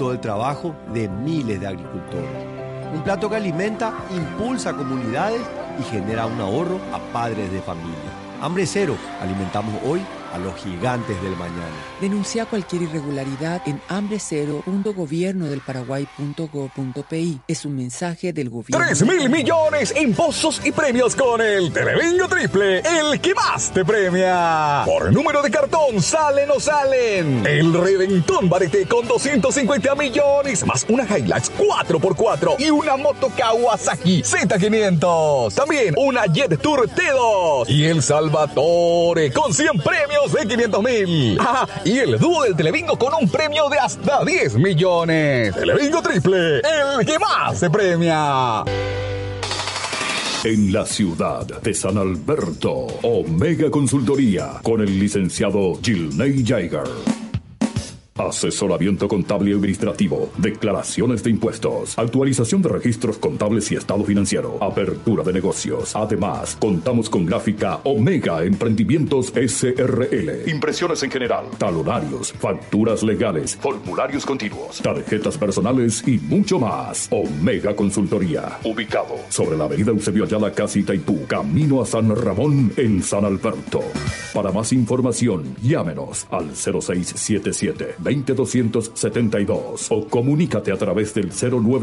fruto del trabajo de miles de agricultores. Un plato que alimenta, impulsa a comunidades y genera un ahorro a padres de familia. Hambre Cero, alimentamos hoy a los gigantes del mañana. Denuncia cualquier irregularidad en hambrecero.gobiernodelparaguay.gov.pi. Es un mensaje del gobierno. 3.000 millones en pozos y premios con el Telebingo Triple, el que más te premia. Por número de cartón, ¿salen o salen? El Reventón Barete con 250 millones, más una Hilux 4x4 y una moto Kawasaki Z500. También una Jet Tour T2 y el Salvatore con 100 premios de 500.000. Y el dúo del Telebingo con un premio de hasta 10 millones. Telebingo Triple, el que más se premia. En la ciudad de San Alberto, Omega Consultoría con el licenciado Gilney Jaeger. Asesoramiento contable y administrativo, declaraciones de impuestos, actualización de registros contables y estado financiero, apertura de negocios. Además, contamos con gráfica Omega Emprendimientos SRL, impresiones en general, talonarios, facturas legales, formularios continuos, tarjetas personales y mucho más. Omega Consultoría, ubicado sobre la avenida Eusebio Ayala, casi Itaipú, camino a San Ramón en San Alberto. Para más información, llámenos al 0677-20272 o comunícate a través del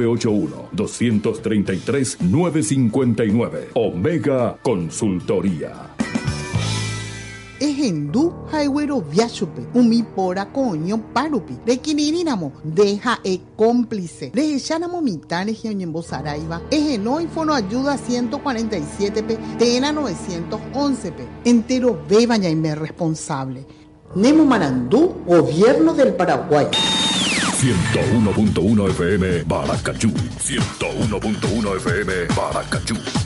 0981-233-959. Omega Consultoría. Ejendu Highway Viachupe, Umipora Coño Parupi, Requininamo, deja cómplice, de Echanamo Mitanes y Oñembo Saraiva, Ejeno Infono Ayuda 147P, Tena 911P, entero bebaña y me responsable. Nemo Manandú, Gobierno del Paraguay. 101.1 FM Baracachú. 101.1 FM Baracachú.